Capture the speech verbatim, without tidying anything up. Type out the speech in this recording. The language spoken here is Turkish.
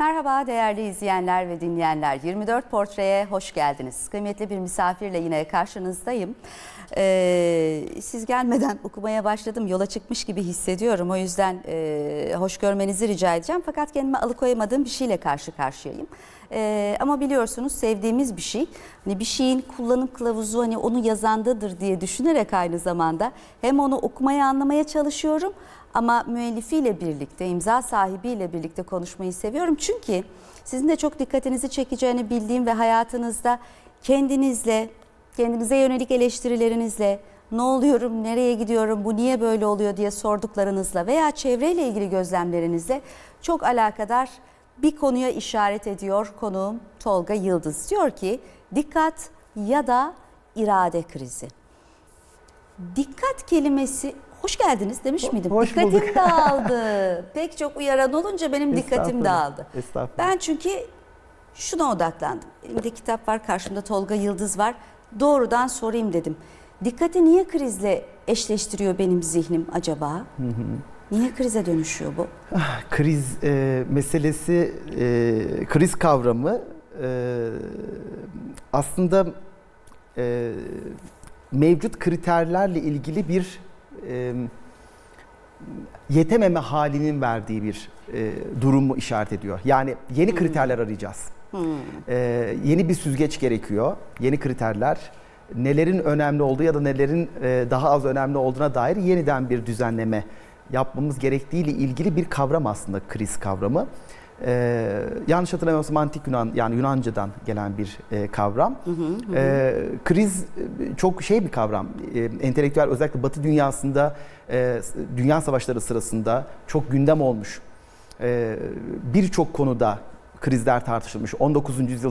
Merhaba değerli izleyenler ve dinleyenler. yirmi dört Portre'ye hoş geldiniz. Kıymetli bir misafirle yine karşınızdayım. Ee, siz gelmeden okumaya başladım. Yola çıkmış gibi hissediyorum. O yüzden e, hoş görmenizi rica edeceğim. Fakat kendime alıkoyamadığım bir şeyle karşı karşıyayım. Ee, ama biliyorsunuz sevdiğimiz bir şey. Hani bir şeyin kullanım kılavuzu hani onu yazandadır diye düşünerek aynı zamanda hem onu okumaya anlamaya çalışıyorum. Ama müellifiyle birlikte, imza sahibiyle birlikte konuşmayı seviyorum. Çünkü sizin de çok dikkatinizi çekeceğini bildiğim ve hayatınızda kendinizle, kendinize yönelik eleştirilerinizle, ne oluyorum, nereye gidiyorum, bu niye böyle oluyor diye sorduklarınızla veya çevreyle ilgili gözlemlerinizle çok alakadar bir konuya işaret ediyor konuğum Tolga Yıldız. Diyor ki dikkat ya da irade krizi. Dikkat kelimesi... Hoş geldiniz demiş miydim? Hoş Dikkatim bulduk. dağıldı. Pek çok uyaran olunca benim dikkatim dağıldı. Estağfurullah. Ben çünkü şuna odaklandım. Elimde kitap var, karşımda Tolga Yıldız var. Doğrudan sorayım dedim. Dikkati niye krizle eşleştiriyor benim zihnim acaba? Hı hı. Niye krize dönüşüyor bu? Ah, kriz e, meselesi, e, kriz kavramı e, aslında e, mevcut kriterlerle ilgili bir e, yetememe halinin verdiği bir e, durumu işaret ediyor. Yani yeni hmm. kriterler arayacağız. Hmm. E, yeni bir süzgeç gerekiyor. Yeni kriterler, nelerin önemli olduğu ya da nelerin e, daha az önemli olduğuna dair yeniden bir düzenleme yapmamız gerektiğiyle ilgili bir kavram aslında kriz kavramı. Ee, yanlış hatırlamıyorsam Antik Yunan, yani Yunanca'dan gelen bir e, kavram. Hı hı hı. Ee, kriz çok şey bir kavram. Ee, entelektüel, özellikle Batı dünyasında e, dünya savaşları sırasında çok gündem olmuş. Ee, Birçok konuda krizler tartışılmış. on dokuzuncu yüzyıl